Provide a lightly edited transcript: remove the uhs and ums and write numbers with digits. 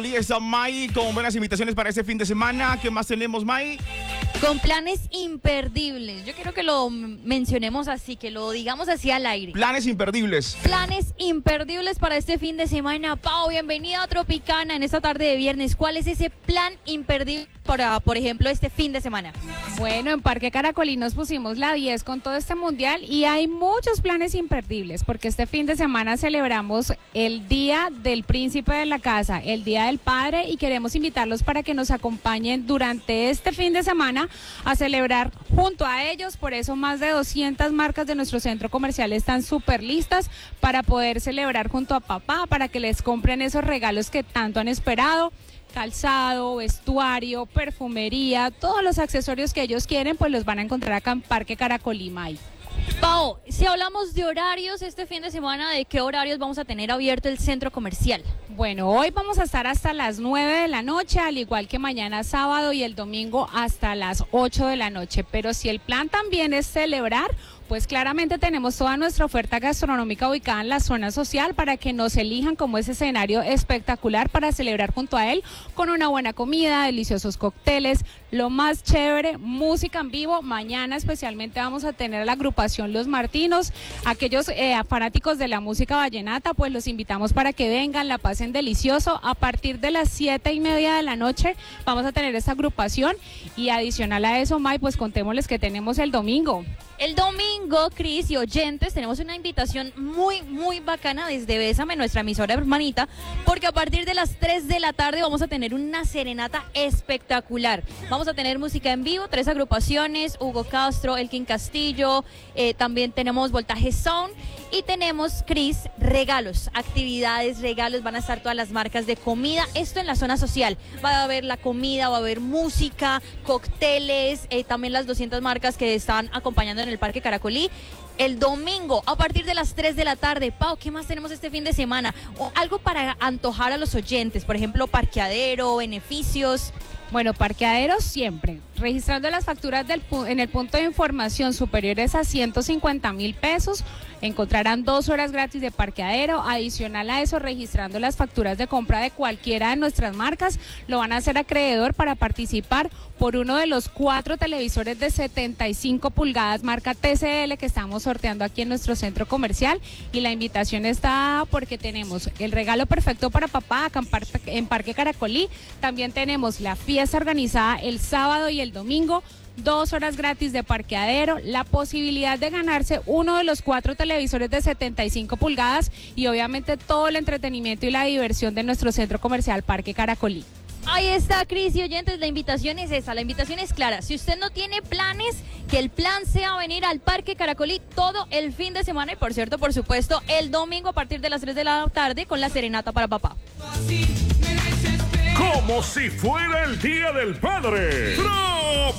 Está May con buenas invitaciones para este fin de semana. ¿Qué más tenemos, May? Con planes imperdibles. Yo quiero que lo mencionemos así, que lo digamos así al aire. Planes imperdibles. Planes imperdibles para este fin de semana. Pau, bienvenida a Tropicana en esta tarde de viernes. ¿Cuál es ese plan imperdible para, por ejemplo, este fin de semana? Bueno, en Parque Caracolí nos pusimos la 10 con todo este mundial y hay muchos planes imperdibles porque este fin de semana celebramos el Día del Príncipe de la Casa, el Día del Padre, y queremos invitarlos para que nos acompañen durante este fin de semana a celebrar junto a ellos. Por eso más de 200 marcas de nuestro centro comercial están súper listas para poder celebrar junto a papá, para que les compren esos regalos que tanto han esperado. Calzado, vestuario, perfumería, todos los accesorios que ellos quieren, pues los van a encontrar acá en Parque Caracolí, May. Pau, si hablamos de horarios este fin de semana, ¿de qué horarios vamos a tener abierto el centro comercial? Bueno, hoy vamos a estar hasta las 9 de la noche, al igual que mañana sábado y el domingo hasta las 8 de la noche. Pero si el plan también es celebrar, pues claramente tenemos toda nuestra oferta gastronómica ubicada en la zona social para que nos elijan como ese escenario espectacular para celebrar junto a él con una buena comida, deliciosos cócteles, lo más chévere, música en vivo. Mañana especialmente vamos a tener a la agrupación Los Martinos. Aquellos fanáticos de la música vallenata, pues los invitamos para que vengan, la pasen delicioso. A partir de las 7:30 de la noche vamos a tener esta agrupación y adicional a eso, May, pues contémosles que tenemos el domingo. El domingo, Cris y oyentes, tenemos una invitación muy bacana desde Bésame, nuestra emisora hermanita, porque a partir de las 3 de la tarde vamos a tener una serenata espectacular. Vamos a tener música en vivo, 3 agrupaciones, Hugo Castro, Elkin Castillo, también tenemos Voltaje Sound y tenemos, Cris, regalos, actividades, regalos, van a estar todas las marcas de comida, esto en la zona social. Va a haber la comida, va a haber música, cócteles, también las 200 marcas que están acompañando en el Parque Caracolí. El domingo, a partir de las 3 de la tarde. Pau, ¿qué más tenemos este fin de semana? O algo para antojar a los oyentes, por ejemplo, parqueadero, beneficios. Bueno, parqueaderos siempre. Registrando las facturas en el punto de información superiores a 150.000 pesos, encontrarán 2 horas gratis de parqueadero. Adicional a eso, registrando las facturas de compra de cualquiera de nuestras marcas, lo van a hacer acreedor para participar por uno de los 4 televisores de 75 pulgadas marca TCL que estamos sorteando aquí en nuestro centro comercial. Y la invitación está porque tenemos el regalo perfecto para papá acá en Parque Caracolí. También tenemos la fiesta organizada el sábado y el domingo, 2 horas gratis de parqueadero, la posibilidad de ganarse uno de los 4 televisores de 75 pulgadas y obviamente todo el entretenimiento y la diversión de nuestro centro comercial Parque Caracolí. Ahí está, Cris y oyentes, la invitación es esa, la invitación es clara. Si usted no tiene planes, que el plan sea venir al Parque Caracolí todo el fin de semana y, por cierto, por supuesto, el domingo a partir de las 3 de la tarde con la serenata para papá. Como si fuera el Día del Padre.